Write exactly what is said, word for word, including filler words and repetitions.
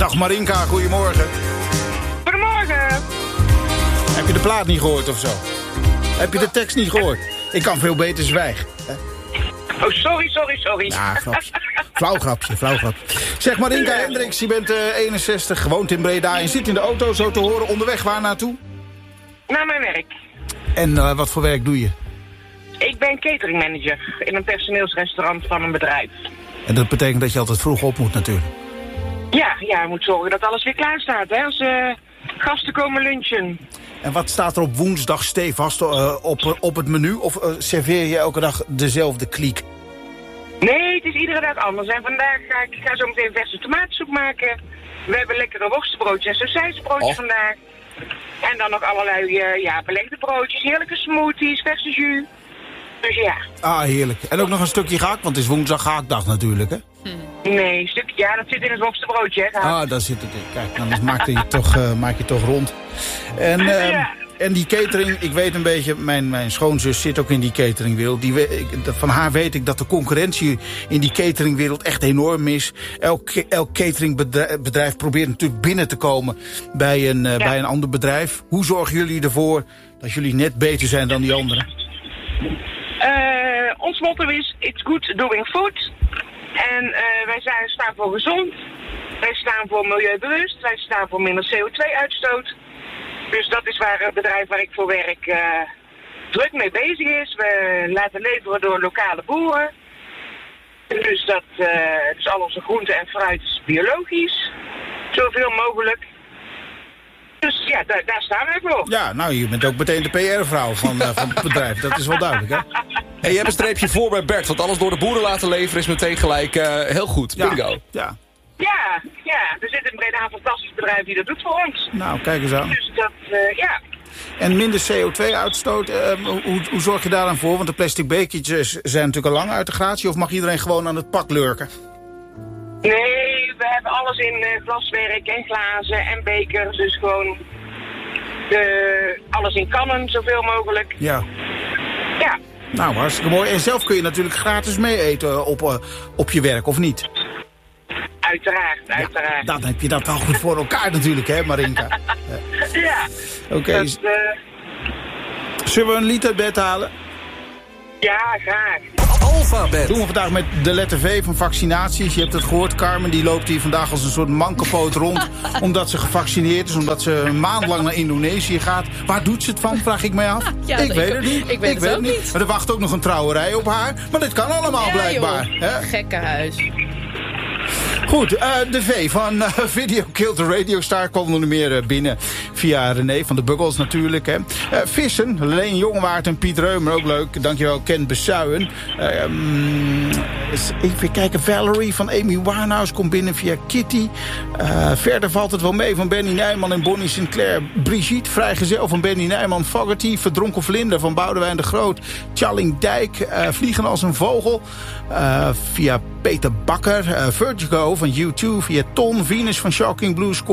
Dag Marinka, goedemorgen. Goedemorgen. Heb je de plaat niet gehoord of zo? Heb je de tekst niet gehoord? Ik kan veel beter zwijgen. Hè? Oh, sorry, sorry, sorry. Ja, grapje. Flauw grapje, flauw grapje. Zeg Marinka Hendricks, je bent uh, eenenzestig, woont in Breda en zit in de auto zo te horen. Onderweg waar naartoe? Naar mijn werk. En uh, wat voor werk doe je? Ik ben cateringmanager in een personeelsrestaurant van een bedrijf. En dat betekent dat je altijd vroeg op moet natuurlijk. Ja, ja, je moet zorgen dat alles weer klaar staat, hè, als uh, gasten komen lunchen. En wat staat er op woensdag stevast uh, op, op het menu? Of uh, serveer je elke dag dezelfde kliek? Nee, het is iedere dag anders. En vandaag ga ik ga zo meteen verse tomatensoep maken. We hebben lekkere worstenbroodjes en sausijzenbroodjes oh. vandaag. En dan nog allerlei uh, ja, belegde broodjes, heerlijke smoothies, verse jus. Dus ja. Ah, heerlijk. En ook nog een stukje gehakt, want het is woensdag gehaktdag natuurlijk, hè? Nee, een stukje, ja, dat zit in het worstenbroodje, hè. Ah, daar zit het in. Kijk, dan maak je toch, uh, maak je toch rond. En, uh, ja. en die catering, ik weet een beetje, mijn, mijn schoonzus zit ook in die cateringwereld. Die, ik, van haar weet ik dat de concurrentie in die cateringwereld echt enorm is. Elk, elk cateringbedrijf probeert natuurlijk binnen te komen bij een, uh, ja. bij een ander bedrijf. Hoe zorgen jullie ervoor dat jullie net beter zijn dan die anderen? Uh, ons motto is, it's good doing food. En uh, wij zijn, staan voor gezond, wij staan voor milieubewust, wij staan voor minder C O twee uitstoot. Dus dat is waar het bedrijf waar ik voor werk uh, druk mee bezig is. We laten leveren door lokale boeren. Dus, dat, uh, dus al onze groenten en fruit is biologisch, zoveel mogelijk. Dus ja, daar, daar staan wij voor. Ja, nou, je bent ook meteen de P R-vrouw van, uh, van het bedrijf. Dat is wel duidelijk, hè? Hey, je hebt een streepje voor bij Bert, want alles door de boeren laten leveren is meteen gelijk uh, heel goed. Ja, bingo. Ja. Ja, ja, er zit in Breda een fantastisch bedrijf die dat doet voor ons. Nou, kijk eens aan. Dus dat, uh, ja. En minder C O twee uitstoot, uh, hoe, hoe zorg je daar dan voor? Want de plastic bekertjes zijn natuurlijk al lang uit de gratie. Of mag iedereen gewoon aan het pak lurken? Nee, we hebben alles in uh, glaswerk en glazen en bekers. Dus gewoon de, alles in kannen, zoveel mogelijk. Ja. Ja. Nou, hartstikke mooi. En zelf kun je natuurlijk gratis mee eten op, uh, op je werk, of niet? Uiteraard, uiteraard. Ja, dan heb je dat al goed voor elkaar natuurlijk, hè, Marinka? Ja. Oké. Okay. Uh... Zullen we een lied uit bed halen? Ja, graag. Alphabet. Doen we vandaag met de letter V van vaccinaties. Je hebt het gehoord, Carmen die loopt hier vandaag als een soort mankepoot rond. Omdat ze gevaccineerd is, omdat ze een maand lang naar Indonesië gaat. Waar doet ze het van, vraag ik mij af. Ja, ik weet ik, het niet. Ik weet ik het weet ook niet. niet. Maar er wacht ook nog een trouwerij op haar. Maar dit kan allemaal ja, blijkbaar. Hè? Gekkenhuis. Goed, uh, de V van uh, Video Killed the Radio Star kwam er meer uh, binnen via René van de Buggles natuurlijk. Hè. Uh, Vissen, Leen Jongewaard en Piet Reumer, ook leuk. Dankjewel, Ken Besuien. Uh, um, even kijken, Valerie van Amy Winehouse komt binnen via Kitty. Uh, verder valt het wel mee van Benny Nijman en Bonnie Sinclair. Brigitte, vrijgezel van Benny Nijman. Fogerty, Verdronken Vlinder van Boudewijn de Groot. Tjalling Dijk, uh, Vliegen als een vogel. Uh, via Peter Bakker. Uh, Vertigo van U twee via Ton. Venus van Shocking Blue Score.